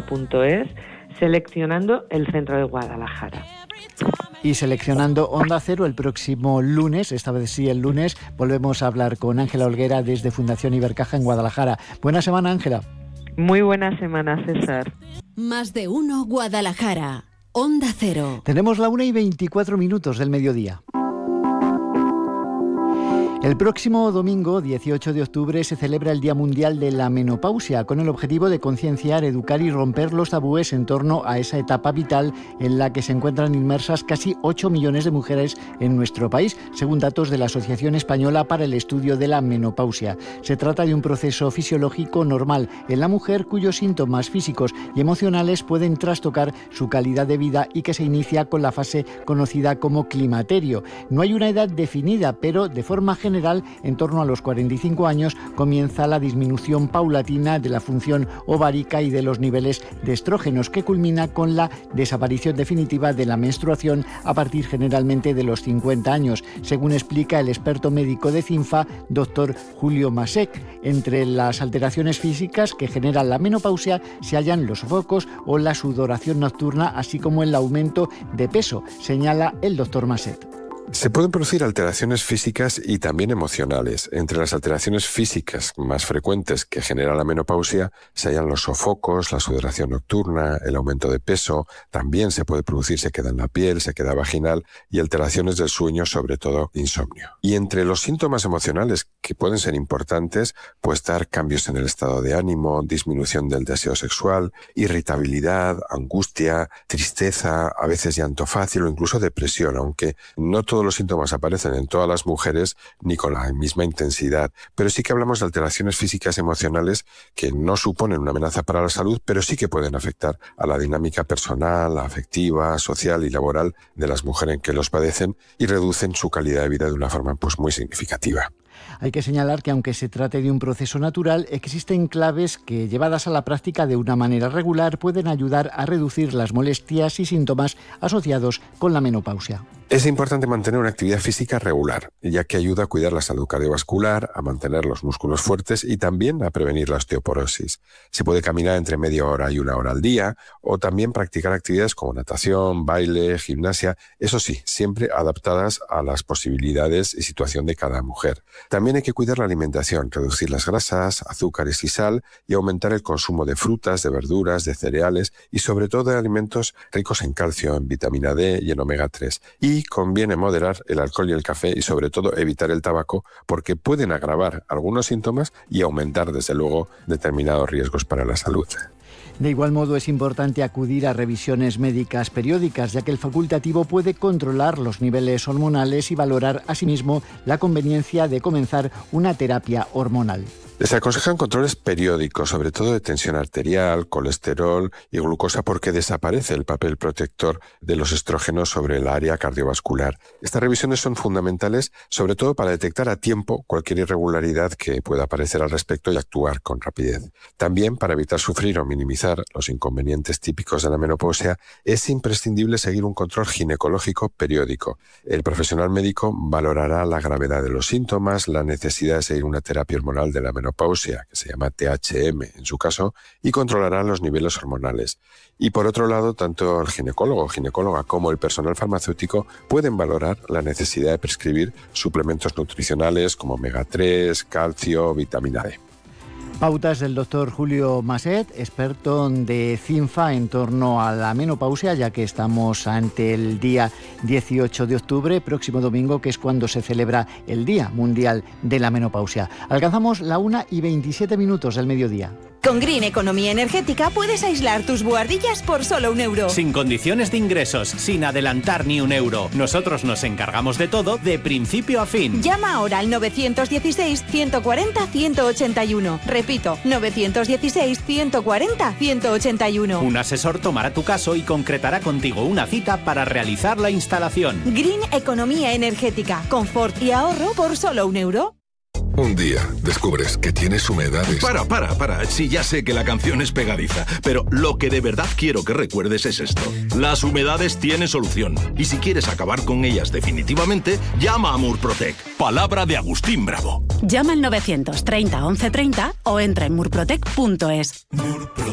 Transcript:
ondacero.es, seleccionando el centro de Guadalajara. Y seleccionando Onda Cero el próximo lunes, esta vez sí el lunes, volvemos a hablar con Ángela Olguera desde Fundación Ibercaja en Guadalajara. Buena semana, Ángela. Muy buena semana, César. Más de uno Guadalajara. Onda Cero. Tenemos la 1:24 del mediodía. El próximo domingo, 18 de octubre, se celebra el Día Mundial de la Menopausia, con el objetivo de concienciar, educar y romper los tabúes en torno a esa etapa vital en la que se encuentran inmersas casi 8 millones de mujeres en nuestro país, según datos de la Asociación Española para el Estudio de la Menopausia. Se trata de un proceso fisiológico normal en la mujer cuyos síntomas físicos y emocionales pueden trastocar su calidad de vida y que se inicia con la fase conocida como climaterio. No hay una edad definida, pero de forma general, en torno a los 45 años, comienza la disminución paulatina de la función ovárica y de los niveles de estrógenos, que culmina con la desaparición definitiva de la menstruación a partir generalmente de los 50 años, según explica el experto médico de CINFA, doctor Julio Masek. Entre las alteraciones físicas que generan la menopausia se hallan los sofocos o la sudoración nocturna, así como el aumento de peso, señala el doctor Masek. Se pueden producir alteraciones físicas y también emocionales. Entre las alteraciones físicas más frecuentes que genera la menopausia se hallan los sofocos, la sudoración nocturna, el aumento de peso. También se puede producir sequedad en la piel, sequedad vaginal y alteraciones del sueño, sobre todo insomnio. Y entre los síntomas emocionales que pueden ser importantes, puede estar cambios en el estado de ánimo, disminución del deseo sexual, irritabilidad, angustia, tristeza, a veces llanto fácil o incluso depresión, aunque no todos los síntomas aparecen en todas las mujeres ni con la misma intensidad, pero sí que hablamos de alteraciones físicas y emocionales que no suponen una amenaza para la salud, pero sí que pueden afectar a la dinámica personal, afectiva, social y laboral de las mujeres que los padecen y reducen su calidad de vida de una forma muy significativa. Hay que señalar que, aunque se trate de un proceso natural, existen claves que, llevadas a la práctica de una manera regular, pueden ayudar a reducir las molestias y síntomas asociados con la menopausia. Es importante mantener una actividad física regular, ya que ayuda a cuidar la salud cardiovascular, a mantener los músculos fuertes y también a prevenir la osteoporosis. Se puede caminar entre media hora y 1 hora al día, o también practicar actividades como natación, baile, gimnasia, eso sí, siempre adaptadas a las posibilidades y situación de cada mujer. También hay que cuidar la alimentación, reducir las grasas, azúcares y sal y aumentar el consumo de frutas, de verduras, de cereales y sobre todo de alimentos ricos en calcio, en vitamina D y en omega 3. Y conviene moderar el alcohol y el café y sobre todo evitar el tabaco porque pueden agravar algunos síntomas y aumentar desde luego determinados riesgos para la salud. De igual modo, es importante acudir a revisiones médicas periódicas, ya que el facultativo puede controlar los niveles hormonales y valorar asimismo la conveniencia de comenzar una terapia hormonal. Les aconsejan controles periódicos, sobre todo de tensión arterial, colesterol y glucosa, porque desaparece el papel protector de los estrógenos sobre el área cardiovascular. Estas revisiones son fundamentales, sobre todo para detectar a tiempo cualquier irregularidad que pueda aparecer al respecto y actuar con rapidez. También, para evitar sufrir o minimizar los inconvenientes típicos de la menopausia, es imprescindible seguir un control ginecológico periódico. El profesional médico valorará la gravedad de los síntomas, la necesidad de seguir una terapia hormonal de la menopausia, que se llama THM en su caso, y controlará los niveles hormonales. Y por otro lado, tanto el ginecólogo o ginecóloga como el personal farmacéutico pueden valorar la necesidad de prescribir suplementos nutricionales como omega 3, calcio, vitamina D. Pautas del doctor Julio Masek, experto de CINFA en torno a la menopausia, ya que estamos ante el día 18 de octubre, próximo domingo, que es cuando se celebra el Día Mundial de la Menopausia. Alcanzamos la 1:27 del mediodía. Con Green Economía Energética puedes aislar tus buhardillas por solo €1. Sin condiciones de ingresos, sin adelantar ni €1. Nosotros nos encargamos de todo de principio a fin. Llama ahora al 916-140-181. Repito, 916-140-181. Un asesor tomará tu caso y concretará contigo una cita para realizar la instalación. Green Economía Energética. Confort y ahorro por solo €1. Un día descubres que tienes humedades. Para. Sí, ya sé que la canción es pegadiza, pero lo que de verdad quiero que recuerdes es esto. Las humedades tienen solución. Y si quieres acabar con ellas definitivamente, llama a Murprotec. Palabra de Agustín Bravo. Llama al 930 1130 o entra en murprotec.es.